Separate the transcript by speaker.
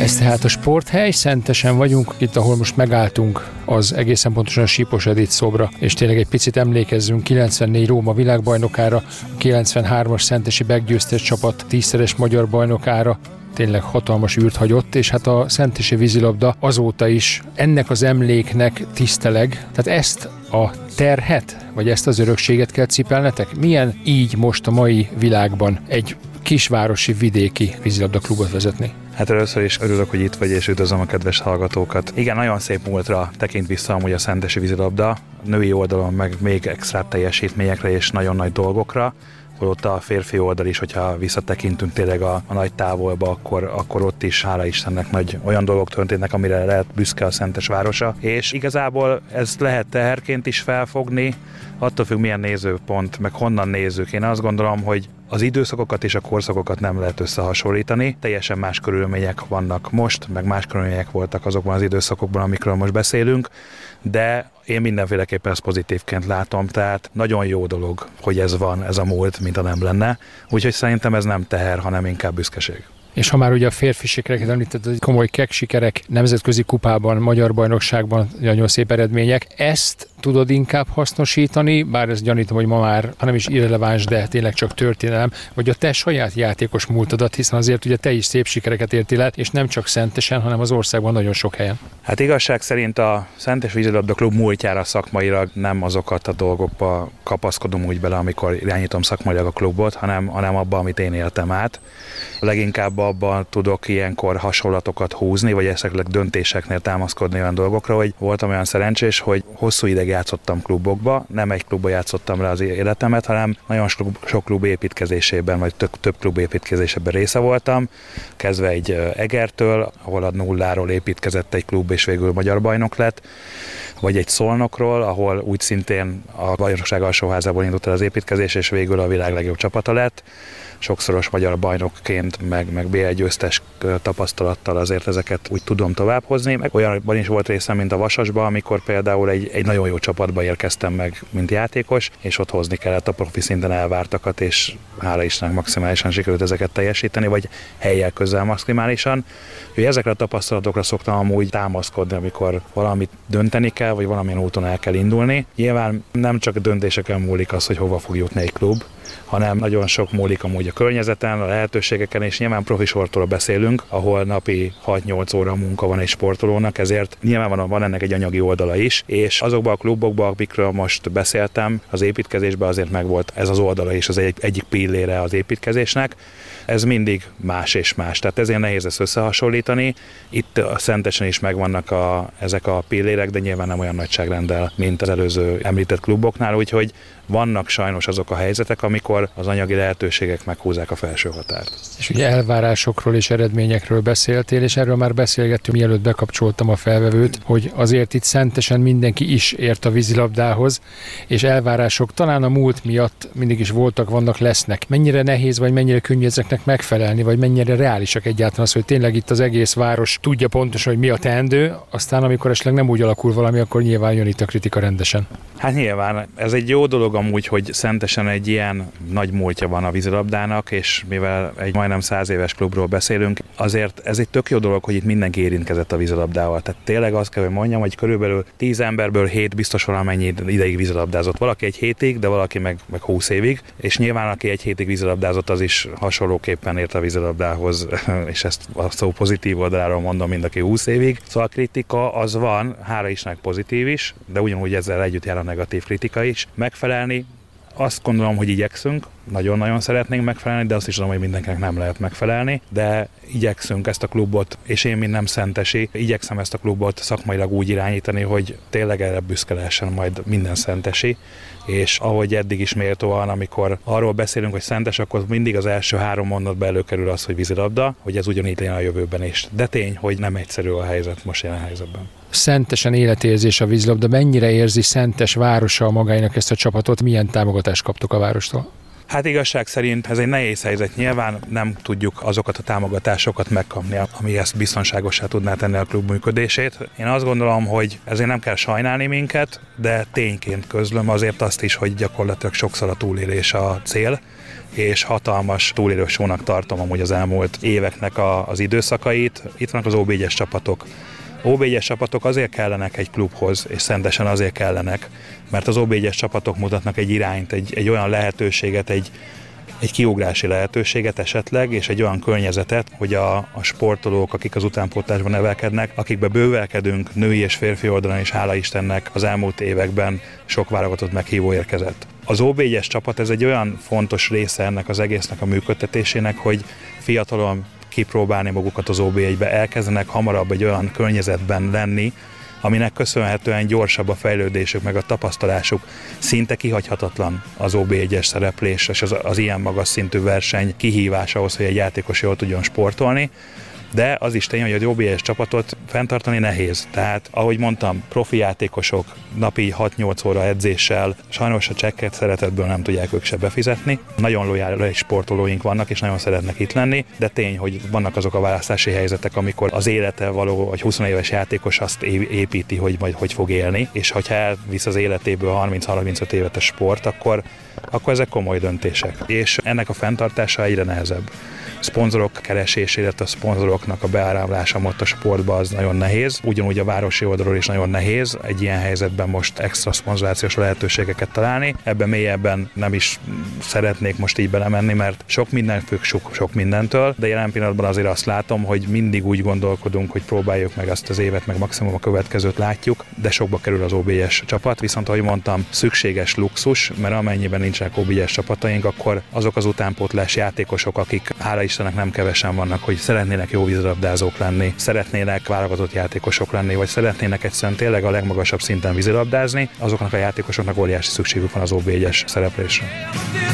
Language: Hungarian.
Speaker 1: Ez tehát a sporthely, Szentesen vagyunk, itt ahol most megálltunk, az egészen pontosan a Sipos Edith szobra, és tényleg egy picit emlékezzünk 94 Róma világbajnokára, 93-as szentesi meggyőztes csapat 10-szeres magyar bajnokára, tényleg hatalmas űrt hagyott, és hát a szentesi vízilabda azóta is ennek az emléknek tiszteleg. Tehát ezt a terhet, vagy ezt az örökséget kell cipelnetek? Milyen így most a mai világban egy kisvárosi, vidéki vízilabda klubot vezetni?
Speaker 2: Hát először is örülök, hogy itt vagy, és üdvözlöm a kedves hallgatókat. Igen, nagyon szép múltra tekint vissza amúgy a szentesi vízilabda, női oldalon meg még extra teljesítményekre és nagyon nagy dolgokra, holott a férfi oldal is, hogyha visszatekintünk tényleg a nagy távolba, akkor ott is, hála Istennek, nagy olyan dolgok történnek, amire lehet büszke a Szentes városa. És igazából ez lehet teherként is felfogni, attól függ, milyen nézőpont, meg honnan nézzük. Én azt gondolom, hogy az időszakokat és a korszakokat nem lehet összehasonlítani. Teljesen más körülmények vannak most, meg más körülmények voltak azokban az időszakokban, amikről most beszélünk, de én mindenféleképpen ezt pozitívként látom, tehát nagyon jó dolog, hogy ez van, ez a múlt, mint ha nem lenne. Úgyhogy szerintem ez nem teher, hanem inkább büszkeség.
Speaker 1: És ha már ugye a férfi sikereket említetted, komoly sikerek, nemzetközi kupában, magyar bajnokságban nagyon szép eredmények, ezt tudod inkább hasznosítani, bár ezt gyanítom, hogy ma már, ha nem is irreleváns, de tényleg csak történelem, vagy a te saját játékos múltadat, hiszen azért ugye te is szép sikereket értél el, és nem csak Szentesen, hanem az országban nagyon sok helyen.
Speaker 2: Hát igazság szerint a Szentes vízilabda klub múltjára szakmailag nem azokat a dolgokba kapaszkodom úgy bele, amikor irányítom szakmailag a klubot, hanem abba, amit én éltem át. Leginkább abban tudok ilyenkor hasonlatokat húzni, vagy esetleg döntéseknél támaszkodni olyan dolgokra, hogy voltam olyan szerencsés, hogy hosszú ideig játszottam klubokba, nem egy klubba játszottam le az életemet, hanem nagyon sok klub építkezésében, vagy több klub építkezésében része voltam, kezdve egy Egertől, ahol a nulláról építkezett egy klub, és végül magyar bajnok lett, vagy egy Szolnokról, ahol úgy szintén a bajnokság alsóházából indult el az építkezés, és végül a világ legjobb csapata lett. Sokszoros magyar bajnokként, meg BL győztes tapasztalattal azért ezeket úgy tudom továbbhozni. Meg olyanban is volt részem, mint a Vasasban, amikor például egy nagyon jó csapatba érkeztem meg, mint játékos, és ott hozni kellett a profi szinten elvártakat, és hála Istennek maximálisan sikerült ezeket teljesíteni, vagy helyjel közel maximálisan. Ezekre a tapasztalatokra szoktam amúgy támaszkodni, amikor valamit dönteni kell, vagy valamilyen úton el kell indulni. Nyilván nem csak a döntéseken múlik az, hogy hova fog jutni egy klub, hanem nagyon sok múlik amúgy a környezeten, a lehetőségeken, és nyilván profi sportról beszélünk, ahol napi 6-8 óra munka van egy sportolónak, ezért nyilván van ennek egy anyagi oldala is, és azokban a klubokban, amikről most beszéltem, az építkezésben azért megvolt ez az oldala is, az egyik pillére az építkezésnek. Ez mindig más és más, tehát ezért nehéz ezt összehasonlítani. Itt a Szentesen is megvannak ezek a pillérek, de nyilván nem olyan nagyságrenddel, mint az előző említett kluboknál, úgyhogy vannak sajnos azok a helyzetek, amikor az anyagi lehetőségek meghúzzák a felső határt.
Speaker 1: És ugye elvárásokról és eredményekről beszéltél, és erről már beszélgettünk, mielőtt bekapcsoltam a felvevőt, hogy azért itt Szentesen mindenki is ért a vízilabdához, és elvárások talán a múlt miatt mindig is voltak, vannak, lesznek. Mennyire nehéz, vagy mennyire könnyű ezeknek megfelelni, vagy mennyire reálisak egyáltalán az, hogy tényleg itt az egész város tudja pontosan, hogy mi a teendő, aztán amikor esetleg nem úgy alakul valami, akkor nyilván jön itt a kritika rendesen.
Speaker 2: Hát nyilván, ez egy jó dolog amúgy, hogy Szentesen egy ilyen nagy múltja van a vízilabdának, és mivel egy majdnem 100 éves klubról beszélünk, azért ez egy tök jó dolog, hogy itt mindenki érintkezett a vízilabdával. Tehát tényleg azt kell, hogy mondjam, hogy körülbelül 10 emberből 7 biztos valamennyi ideig vízilabdázott. Valaki egy hétig, de valaki meg 20 évig, és nyilván aki egy hétig vízilabdázott, az is hasonlóképpen ért a vízilabdához, és ezt a szó pozitív oldaláról mondom, mint aki 20 évig. Szóval a kritika az van, hála Istennek pozitív is, de ugyanúgy ezzel együtt jár a negatív kritika is. Megfelelni, azt gondolom, hogy igyekszünk, nagyon-nagyon szeretnénk megfelelni, de azt is tudom, hogy mindenkinek nem lehet megfelelni, de igyekszünk ezt a klubot, és én, mint nem szentesi, igyekszem ezt a klubot szakmailag úgy irányítani, hogy tényleg erre büszke lehessen majd minden szentesi, és ahogy eddig is méltóan, amikor arról beszélünk, hogy Szentes, akkor mindig az első 3 mondatba előkerül az, hogy vízilabda, hogy ez ugyanígy legyen a jövőben is. De tény, hogy nem egyszerű a helyzet most jelen helyzetben.
Speaker 1: Szentesen életérzés a vízilabda. Mennyire érzi Szentes városa magának ezt a csapatot? Milyen támogatást kaptok a várostól?
Speaker 2: Hát igazság szerint ez egy nehéz helyzet. Nyilván nem tudjuk azokat a támogatásokat megkapni, ami ezt biztonságosá tudná tenni a klub működését. Én azt gondolom, hogy ezért nem kell sajnálni minket, de tényként közlöm azért azt is, hogy gyakorlatilag sokszor a túlélés a cél, és hatalmas túlélősónak tartom amúgy az elmúlt éveknek az időszakait. Itt vannak az OB1-es csapatok. OB1-es csapatok azért kellenek egy klubhoz, és szentesen azért kellenek, mert az OB1-es csapatok mutatnak egy irányt, egy olyan lehetőséget, egy kiugrási lehetőséget esetleg, és egy olyan környezetet, hogy a sportolók, akik az utánpótlásban nevelkednek, akikbe bővelkedünk női és férfi oldalon, és hála Istennek az elmúlt években sok válogatott meghívó érkezett. Az OB1-es csapat ez egy olyan fontos része ennek az egésznek a működtetésének, hogy fiatalon kipróbálni magukat az OB1-be, elkezdenek hamarabb egy olyan környezetben lenni, aminek köszönhetően gyorsabb a fejlődésük, meg a tapasztalásuk. Szinte kihagyhatatlan az OB1-es szereplés, és az ilyen magas szintű verseny kihívás ahhoz, hogy egy játékos jól tudjon sportolni. De az is tény, hogy az OB1-es csapatot fenntartani nehéz. Tehát, ahogy mondtam, profi játékosok napi 6-8 óra edzéssel, sajnos a csekket szeretetből nem tudják ők se befizetni. Nagyon lojális sportolóink vannak, és nagyon szeretnek itt lenni, de tény, hogy vannak azok a választási helyzetek, amikor az élete való, vagy 20 éves játékos azt építi, hogy majd hogy fog élni, és ha elvisz az életéből 30-35 évet a sport, akkor ezek komoly döntések. És ennek a fenntartása egyre nehezebb. Szponzorok keresésére, a szponzoroknak a beáramlása ott a sportba az nagyon nehéz. Ugyanúgy a városi oldalról is nagyon nehéz egy ilyen helyzetben most extra szponzorációs lehetőségeket találni. Ebben mélyebben nem is szeretnék most így belemenni, mert sok minden függ sok mindentől, de jelen pillanatban azért azt látom, hogy mindig úgy gondolkodunk, hogy próbáljuk meg azt az évet, meg maximum a következőt látjuk, de sokba kerül az OB1-es csapat, viszont ahogy mondtam, szükséges luxus, mert amennyiben nincsenek OB1-es csapataink, akkor azok az utánpótlás játékosok, akik hála Istennek nem kevesen vannak, hogy szeretnének jó vízilabdázók lenni, szeretnének válogatott játékosok lenni, vagy szeretnének egyszerűen tényleg a legmagasabb szinten vízilabdázni, azoknak a játékosoknak óriási szükségük van az OB1-es szereplésre.